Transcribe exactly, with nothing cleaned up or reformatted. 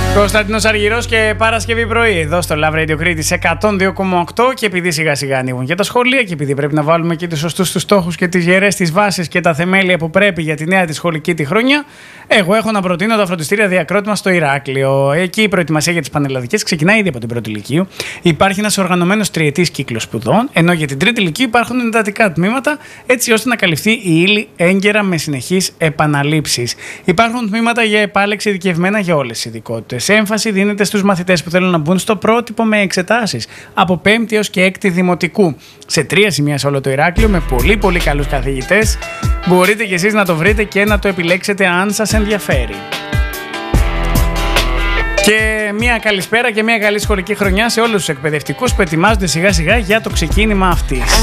Κωνσταντίνος Αργυρός και Παρασκευή πρωί εδώ στο Love Radio Crete εκατόν δύο κόμμα οκτώ. Και επειδή σιγά σιγά ανοίγουν και τα σχολεία και επειδή πρέπει να βάλουμε και τους σωστούς τους στόχους και τις γερές τις βάσεις και τα θεμέλια που πρέπει για τη νέα τη σχολική τη χρονιά, εγώ έχω να προτείνω τα φροντιστήρια Διακρότημα στο Ηράκλειο. Εκεί η προετοιμασία για τις πανελλαδικές ξεκινάει ήδη από την πρώτη ηλικίου. Υπάρχει ένας οργανωμένος τριετής κύκλος σπουδών, ενώ για την τρίτη ηλικίου υπάρχουν εντατικά τμήματα, έτσι ώστε να καλυφθεί η ύλη έγκαιρα με συνεχείς επαναλήψεις. Υπάρχουν τμήματα για επάλεξη ειδικευμένα για όλες τις ειδικότητες. Έμφαση δίνεται στους μαθητές που θέλουν να μπουν στο πρότυπο με εξετάσεις από πέμπτη έως και έκτη δημοτικού. Σε τρία σημεία σε όλο το Ηράκλειο με πολύ πολύ καλούς καθηγητές. Μπορείτε κι εσείς να το βρείτε και να το επιλέξετε αν σας ενδιαφέρει. Και μια καλησπέρα και μια καλή σχολική χρονιά σε όλους τους εκπαιδευτικούς που ετοιμάζονται σιγά σιγά για το ξεκίνημα αυτής.